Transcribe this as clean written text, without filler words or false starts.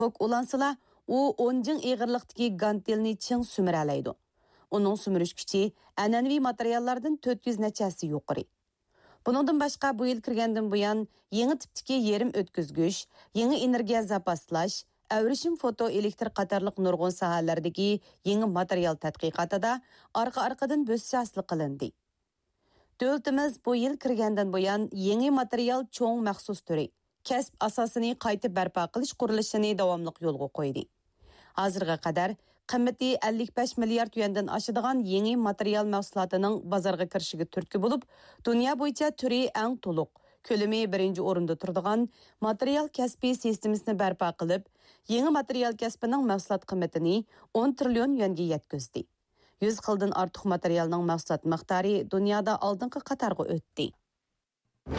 ulansıla, u 10 jing eğirliqdagi gantelni ching sümürəlaydı. Onun sümürüş küçü an'anaviy materiallardan 400 neçəsi yuqori. Buningdan boshqa bu yil kirgandan buyon yangi tipdagi yerim o'tkazgich, yangi energiya zapaslash, avrishim foto elektr qatorliq nurg'un sohalardagi yangi material tadqiqotida orqa-orqadan bo'sish hosil qilindi. Davlatimiz bu yil kirgandan buyon yangi material cho'ng maxsus turi, kasb asosini qayta barpo qilish qurilishini davomli yo'lga qo'ydi. Hozirga qadar qimmati 55 milliard yuandan oshadigan yangi material mahsulotining bozorga kirishiga turtki bo'lib, dunyo bo'yicha turi eng to'liq, ko'lami birinchi o'rinda turadigan material kasbi sistemasini barpo qilib, yangi material kasbining mahsulot qimmatini 10 trillion yuanga yetkazdi. 100 xildan ortiq materialning mahsulot miqdori dunyoda oldingi qatorga o'tdi.